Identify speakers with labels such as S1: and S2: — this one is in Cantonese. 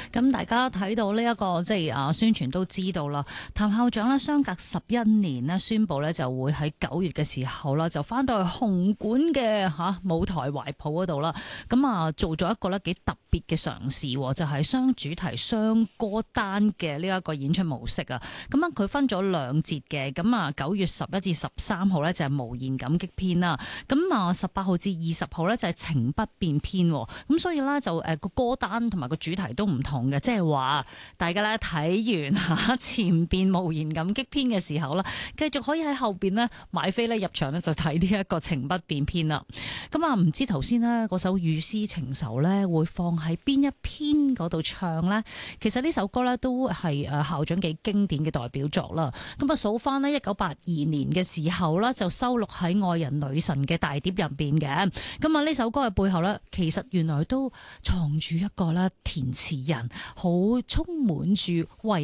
S1: 咁大家睇到呢一個即係宣傳都知道啦，譚校長咧相隔11年咧宣布咧就會喺9月嘅時候啦，就翻到去紅館嘅舞台懷抱嗰度啦。咁做咗一個咧幾特別嘅嘗試，就係雙主題雙歌單嘅呢一個演出模式啊。咁佢分咗2節嘅，咁9月11至13號咧就係無言感激篇啦。咁18號至20號咧就係情不變篇。咁所以咧就個歌單同埋個主題都唔同嘅，即係話大家咧睇完前邊無言感激篇嘅時候啦，繼續可以喺後邊咧買飛咧入場咧就睇呢一個情不變篇啦。咁唔知頭先呢嗰首雨絲情愁咧會放喺邊一篇嗰度唱呢？其實呢首歌咧都係校長幾經典嘅代表作啦。咁數翻呢1982年嘅時候啦，就收錄喺《愛人女神》嘅大碟入邊嘅。咁呢首歌嘅背後咧，其實原來都藏住一個咧填詞人，好充滿住